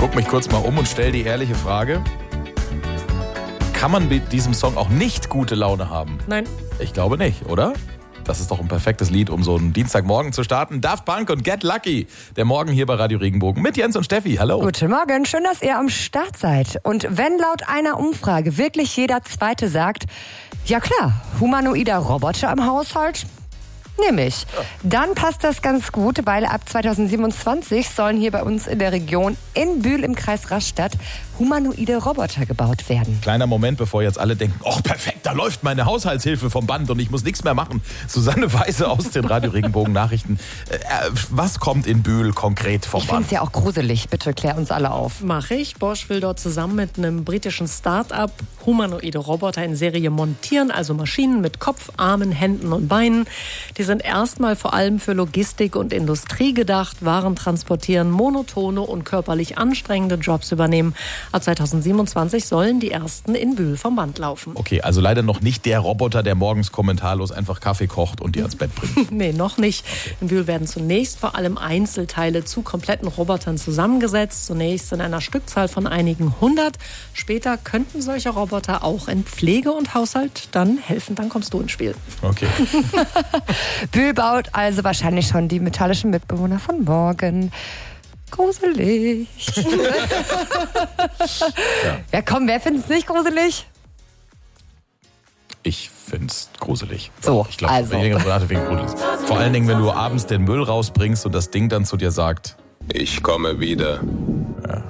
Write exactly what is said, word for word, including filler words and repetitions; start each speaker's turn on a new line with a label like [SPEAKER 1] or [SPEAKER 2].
[SPEAKER 1] guck mich kurz mal um und stell die ehrliche Frage. Kann man mit diesem Song auch nicht gute Laune haben?
[SPEAKER 2] Nein.
[SPEAKER 1] Ich glaube nicht, oder? Das ist doch ein perfektes Lied, um so einen Dienstagmorgen zu starten. Daft Punk und Get Lucky. Der Morgen hier bei Radio Regenbogen mit Jens und Steffi. Hallo.
[SPEAKER 3] Guten Morgen, schön, dass ihr am Start seid. Und wenn laut einer Umfrage wirklich jeder Zweite sagt, ja klar, humanoider Roboter im Haushalt, nehme ich. Dann passt das ganz gut, weil ab zwanzig siebenundzwanzig sollen hier bei uns in der Region in Bühl im Kreis Rastatt humanoide Roboter gebaut werden.
[SPEAKER 1] Kleiner Moment, bevor jetzt alle denken, oh perfekt, da läuft meine Haushaltshilfe vom Band und ich muss nichts mehr machen. Susanne Weise aus den Radio Regenbogen Nachrichten. Äh, was kommt in Bühl konkret vom
[SPEAKER 3] Ich
[SPEAKER 1] Band?
[SPEAKER 3] finde es ja auch gruselig. Bitte klär uns alle auf.
[SPEAKER 2] Mache ich. Bosch will dort zusammen mit einem britischen Start-up humanoide Roboter in Serie montieren, also Maschinen mit Kopf, Armen, Händen und Beinen. Die sind erstmal vor allem für Logistik und Industrie gedacht, Waren transportieren, monotone und körperlich anstrengende Jobs übernehmen. Ab zwanzig siebenundzwanzig sollen die ersten in Bühl vom Band laufen.
[SPEAKER 1] Okay, also leider noch nicht der Roboter, der morgens kommentarlos einfach Kaffee kocht und dir ans Bett bringt.
[SPEAKER 2] Nee, noch nicht. In Bühl werden zunächst vor allem Einzelteile zu kompletten Robotern zusammengesetzt. Zunächst in einer Stückzahl von einigen hundert. Später könnten solche Roboter auch in Pflege und Haushalt dann helfen. Dann kommst du ins Spiel.
[SPEAKER 1] Okay.
[SPEAKER 3] Bühl baut also wahrscheinlich schon die metallischen Mitbewohner von morgen. Gruselig.
[SPEAKER 1] Ja.
[SPEAKER 3] Ja komm, wer findet es nicht gruselig?
[SPEAKER 1] Ich find's gruselig.
[SPEAKER 3] So,
[SPEAKER 1] ich glaube,
[SPEAKER 3] also.
[SPEAKER 1] weniger gruselig. Vor allen Dingen, wenn du abends den Müll rausbringst und das Ding dann zu dir sagt,
[SPEAKER 4] ich komme wieder.